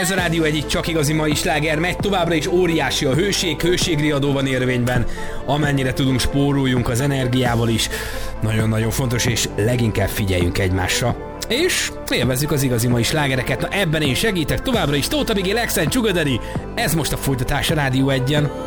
Ez a Rádió egyik csak igazi mai sláger, megy továbbra is, óriási a hőségriadó van érvényben. Amennyire tudunk, spóroljunk az energiával is. Nagyon-nagyon fontos, és leginkább figyeljünk egymásra. És élvezzük az igazi mai slágereket. Na ebben én segítek továbbra is. Tóth Miguel, X and Sugar Daddy. Ez most a folytatás a Rádió 1-en.